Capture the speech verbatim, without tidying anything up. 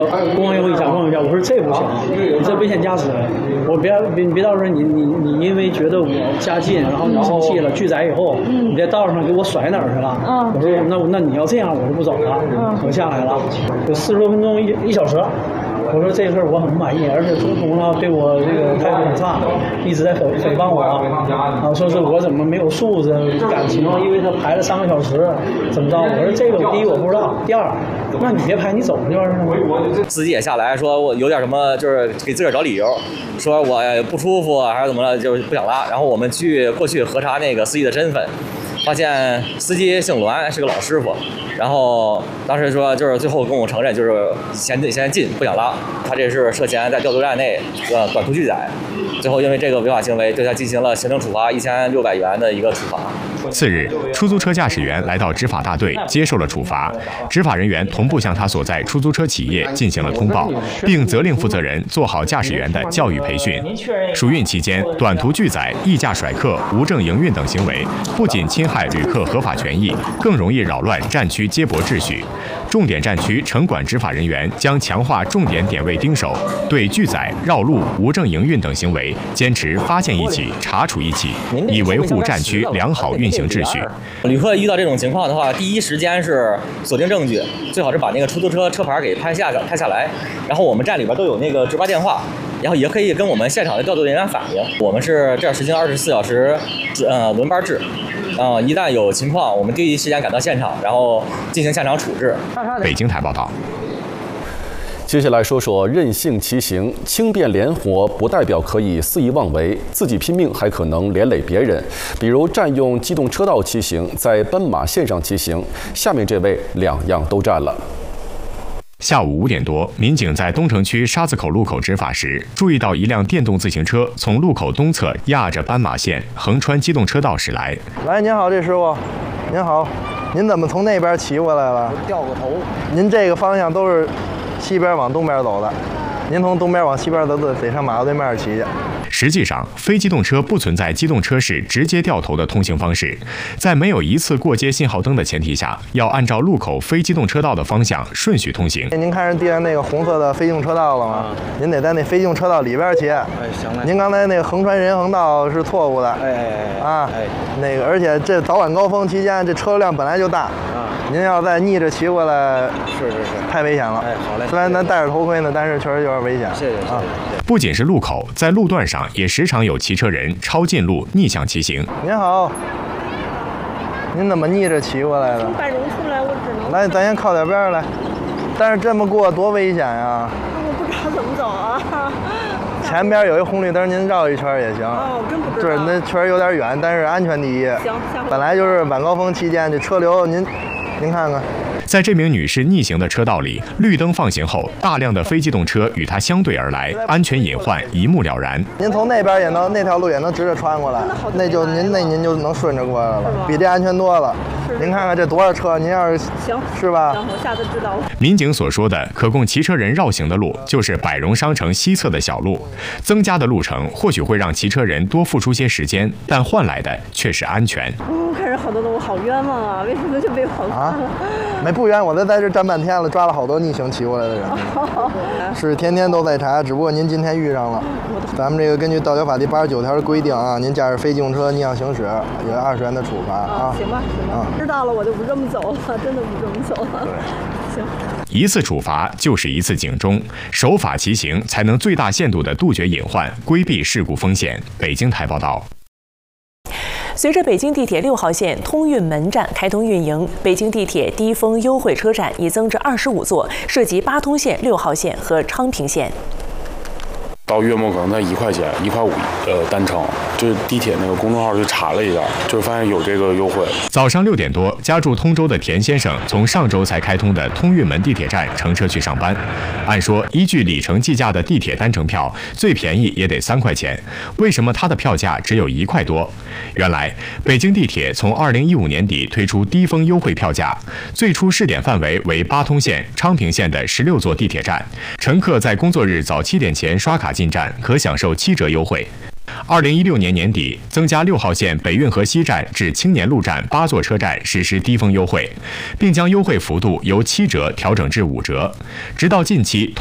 光有一下，光有一下，我说这不行，你这危险驾驶，我别别别到时候你你你因为觉得我加近，然后你生气了，拒载以后，你在道上给我甩哪儿去了？嗯，我说那那你要这样，我就不走了，我下来了，有四十多分钟一一小时。我说这事儿我很不满意，而且总统呢对我这个态度很差，一直在诽诽谤我，啊，说是我怎么没有素质、感情，因为他排了三个小时，怎么着？我说这个第一我不知道，第二，那你别排，你走就完事了。 司机也下来说，我有点什么，就是给自个儿找理由，说我不舒服还是怎么了，就是不想拉。然后我们去过去核查那个司机的身份。发现司机姓栾，是个老师傅，然后当时说就是最后跟我承认就是嫌嫌近不想拉，他这是涉嫌在调度站内呃短途拒载，最后因为这个违法行为对他进行了行政处罚一千六百元的一个处罚。 次日，出租车驾驶员来到执法大队接受了处罚，执法人员同步向他所在出租车企业进行了通报，并责令负责人做好驾驶员的教育培训。暑运期间，短途拒载、溢价甩客、无证营运等行为，不仅侵害旅客合法权益，更容易扰乱站区接驳秩序。重点站区城管执法人员将强化重点点位盯守，对拒载、绕路、无证营运等行为坚持发现一起、查处一起，以维护站区良好运行秩序。 旅客遇到这种情况的话，第一时间是锁定证据，最好是把那个出租车车牌给拍下拍下来，然后我们站里边都有那个值班电话，然后也可以跟我们现场的调度人员反映。我们是这儿实行二十四小时呃轮班制。啊、呃，一旦有情况，我们第一时间赶到现场，然后进行现场处置。 北京台报道。 接下来说说任性骑行，轻便灵活不代表可以肆意妄为，自己拼命还可能连累别人。比如占用机动车道骑行，在斑马线上骑行，下面这位两样都占了。 下午五点多，民警在东城区沙子口路口执法时，注意到一辆电动自行车从路口东侧压着斑马线横穿机动车道驶来。 来，您好，这师傅，您好，您怎么从那边骑过来了？ 掉个头。 您这个方向都是西边往东边走的，您从东边往西边走，得上马路对面骑去。 实际上，非机动车不存在机动车式直接掉头的通行方式，在没有一次过街信号灯的前提下，要按照路口非机动车道的方向顺序通行。 您看着地上那个红色的非机动车道了吗？嗯、您得在那非机动车道里边骑。哎，行嘞。您刚才那个横穿人行道是错误的。哎哎哎。啊，哎，那个，而且这早晚高峰期间，这车流量本来就大。啊。您要再逆着骑过来， 是是是， 太危险了。 哎，好嘞。 虽然咱戴着头盔呢，但是确实有点危险。 谢谢啊。 不仅是路口，在路段上也时常有骑车人超近路逆向骑行。 您好，您怎么逆着骑过来的？ 半容出来，我只能来，咱先靠点边来。但是这么过多危险呀！ 我不知道怎么走啊。 前边有一红绿灯，您绕一圈也行。 哦，真不知道。 对，那确实有点远，但是安全第一。 行，下回。 本来就是晚高峰期间，这车流您您看看。 在这名女士逆行的车道里，绿灯放行后，大量的非机动车与她相对而来，安全隐患一目了然。 您从那边也能，那条路也能直着穿过来，那就您那您就能顺着过来了，比这安全多了。您看看这多少车，您要是行是吧？ 行，我下次知道了。 民警所说的可供骑车人绕行的路，就是百荣商城西侧的小路。增加的路程或许会让骑车人多付出些时间，但换来的却是安全。 嗯，看着好多的我好冤枉啊！为什么就被跑啊？没不冤，我都在这站半天了，抓了好多逆行骑过来的人，是天天都在查，只不过您今天遇上了。咱们这个根据道交法第八十九条的规定啊，您驾驶非机动车逆向行驶有二十元的处罚啊。 行吧，行吧，知道了，我就不这么走了，真的不这么走了。行。 一次处罚就是一次警钟，守法骑行才能最大限度地杜绝隐患，规避事故风险。北京台报道。 随着北京地铁六号线通运门站开通运营，北京地铁低峰优惠车站已增至二十五座，涉及八通线、六号线和昌平线。 到月末可能才一块钱，一块五呃单程。就是地铁那个公众号就查了一下，就发现有这个优惠。 早上六点多，家住通州的田先生从上周才开通的通运门地铁站乘车去上班。按说，依据里程计价的地铁单程票，最便宜也得三块钱，为什么他的票价只有一块多？原来，北京地铁从二零一五年底推出低峰优惠票价，最初试点范围为八通线、昌平线的十六座地铁站，乘客在工作日早七点前刷卡进站，可享受七折优惠。 二零一六年年底，增加六号线北运河西站至青年路站八座车站实施低峰优惠，并将优惠幅度由七折调整至五折，直到近期。